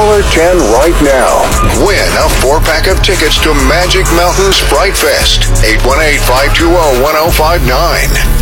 right now. Win a 4-pack of tickets to Magic Mountain Sprite Fest. 818-520-1059.